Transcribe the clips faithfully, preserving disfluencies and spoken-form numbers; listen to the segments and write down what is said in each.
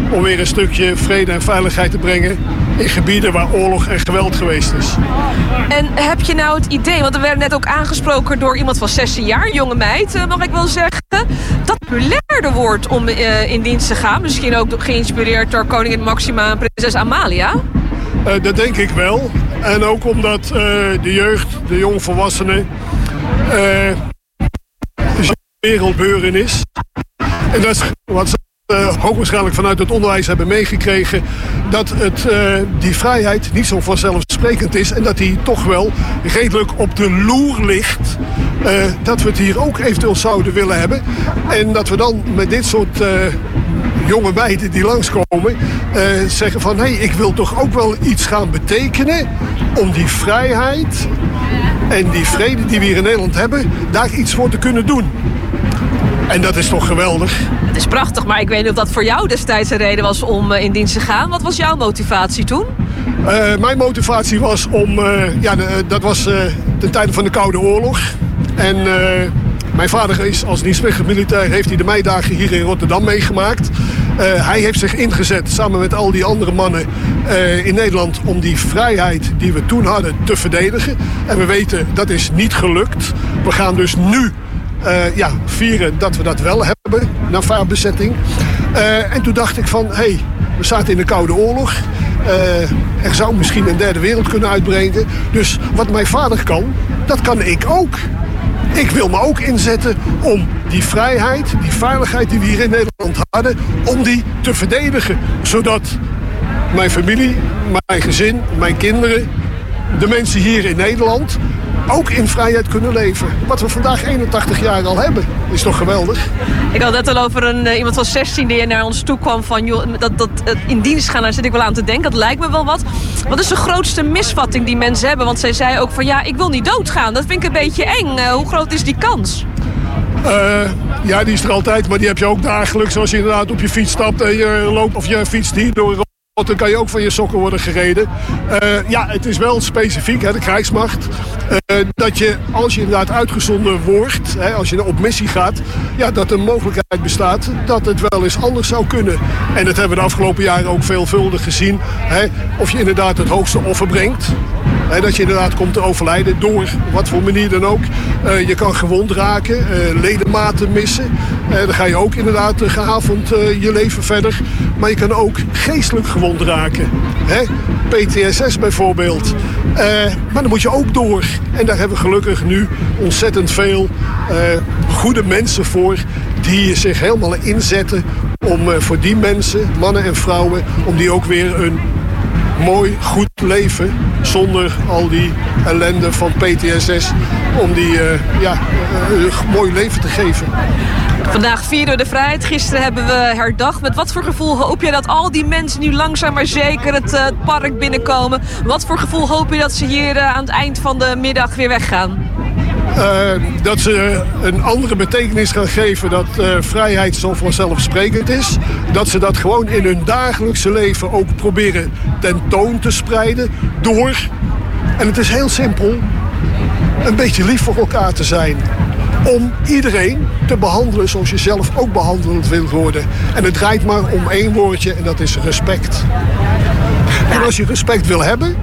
om weer een stukje vrede en veiligheid te brengen in gebieden waar oorlog en geweld geweest is. En heb je nou het idee, want we werden net ook aangesproken door iemand van zestien jaar, een jonge meid, mag ik wel zeggen, dat het populairder wordt om uh, in dienst te gaan? Misschien ook geïnspireerd door koningin Maxima en prinses Amalia? Uh, dat denk ik wel. En ook omdat uh, de jeugd, de jongvolwassenen, uh, de wereldbeuren is. En dat is wat ze uh, hoogwaarschijnlijk vanuit het onderwijs hebben meegekregen. Dat het, uh, die vrijheid niet zo vanzelfsprekend is. En dat die toch wel redelijk op de loer ligt. Uh, dat we het hier ook eventueel zouden willen hebben. En dat we dan met dit soort uh, jonge meiden die langskomen uh, zeggen van... hé, hey, ik wil toch ook wel iets gaan betekenen om die vrijheid en die vrede die we hier in Nederland hebben, daar iets voor te kunnen doen. En dat is toch geweldig. Het is prachtig, maar ik weet niet of dat voor jou destijds een reden was om uh, in dienst te gaan. Wat was jouw motivatie toen? Uh, mijn motivatie was om... Uh, ja, de, dat was uh, ten tijde van de Koude Oorlog. En uh, mijn vader is als dienstplichtig militair, heeft hij de meidagen hier in Rotterdam meegemaakt. Uh, hij heeft zich ingezet samen met al die andere mannen uh, in Nederland om die vrijheid die we toen hadden te verdedigen. En we weten, dat is niet gelukt. We gaan dus nu uh, ja, vieren dat we dat wel hebben, na vaarbezetting. Uh, en toen dacht ik van, hé, hey, we zaten in de Koude Oorlog. Uh, er zou misschien een derde wereld kunnen uitbreken. Dus wat mijn vader kan, dat kan ik ook. Ik wil me ook inzetten om die vrijheid, die veiligheid die we hier in Nederland hadden, om die te verdedigen. Zodat mijn familie, mijn gezin, mijn kinderen, de mensen hier in Nederland ook in vrijheid kunnen leven. Wat we vandaag eenentachtig jaar al hebben. Is toch geweldig? Ik had net al over een, uh, iemand van zestien die naar ons toe kwam van joh, dat, dat uh, in dienst gaan, daar zit ik wel aan te denken. Dat lijkt me wel wat. Wat is de grootste misvatting die mensen hebben? Want zij zei ook van ja, ik wil niet doodgaan. Dat vind ik een beetje eng. Uh, hoe groot is die kans? Uh, ja, die is er altijd, maar die heb je ook dagelijks. Als je inderdaad op je fiets stapt en je loopt of je fietst hier door, dan kan je ook van je sokken worden gereden. Uh, ja, het is wel specifiek, hè, de krijgsmacht. Uh, dat je, als je inderdaad uitgezonden wordt, hè, als je op missie gaat, ja, dat er een mogelijkheid bestaat dat het wel eens anders zou kunnen. En dat hebben we de afgelopen jaren ook veelvuldig gezien. Hè, of je inderdaad het hoogste offer brengt. Hè, dat je inderdaad komt te overlijden door wat voor manier dan ook. Uh, je kan gewond raken, uh, ledematen missen. Uh, dan ga je ook inderdaad uh, gehavend uh, je leven verder. Maar je kan ook geestelijk gewond raken. Hè? P T S S bijvoorbeeld. Uh, maar dan moet je ook door. En daar hebben we gelukkig nu ontzettend veel uh, goede mensen voor die zich helemaal inzetten om uh, voor die mensen, mannen en vrouwen, om die ook weer een mooi, goed leven zonder al die ellende van P T S S, om die uh, ja, uh, een mooi leven te geven. Vandaag vieren we de vrijheid. Gisteren hebben we herdacht. Met wat voor gevoel hoop je dat al die mensen nu langzaam maar zeker het uh, park binnenkomen? Wat voor gevoel hoop je dat ze hier uh, aan het eind van de middag weer weggaan? Uh, dat ze een andere betekenis gaan geven, dat uh, vrijheid zo vanzelfsprekend is. Dat ze dat gewoon in hun dagelijkse leven ook proberen tentoon te spreiden door, en het is heel simpel, een beetje lief voor elkaar te zijn. Om iedereen te behandelen zoals je zelf ook behandeld wilt worden. En het draait maar om één woordje en dat is respect. En als je respect wil hebben,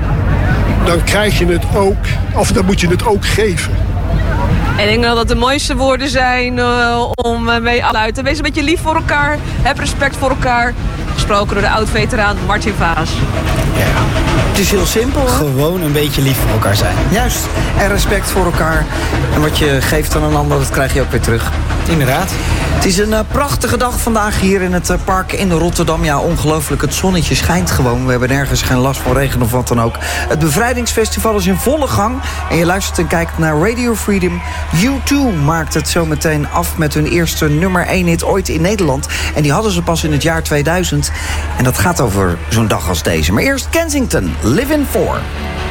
dan krijg je het ook, of dan moet je het ook geven. En ik denk wel dat de mooiste woorden zijn uh, om uh, mee af te sluiten. Wees een beetje lief voor elkaar, heb respect voor elkaar. Gesproken door de oud-veteraan Martin Vaas. Ja. Het is heel simpel, hè? Gewoon een beetje lief voor elkaar zijn. Juist. En respect voor elkaar. En wat je geeft aan een ander, dat krijg je ook weer terug. Inderdaad. Het is een uh, prachtige dag vandaag hier in het uh, park in Rotterdam. Ja, ongelooflijk. Het zonnetje schijnt gewoon. We hebben nergens geen last van regen of wat dan ook. Het bevrijdingsfestival is in volle gang. En je luistert en kijkt naar Radio Freedom. U twee maakt het zo meteen af met hun eerste nummer één hit ooit in Nederland. En die hadden ze pas in het jaar tweeduizend. En dat gaat over zo'n dag als deze. Maar eerst Kensington, Living For.